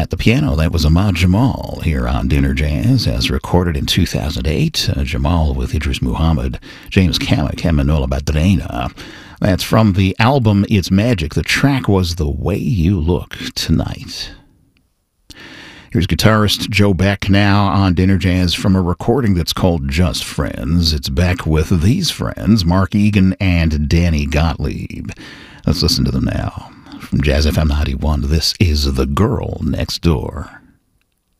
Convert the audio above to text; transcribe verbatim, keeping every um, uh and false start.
At the piano, that was Ahmad Jamal here on Dinner Jazz, as recorded in two thousand eight. Uh, Jamal with Idris Muhammad, James Kamek, and Manola Badrena. That's from the album It's Magic. The track was The Way You Look Tonight. Here's guitarist Joe Beck now on Dinner Jazz from a recording that's called Just Friends. It's Beck with these friends, Mark Egan and Danny Gottlieb. Let's listen to them now. From Jazz F M ninety-one, this is The Girl Next Door.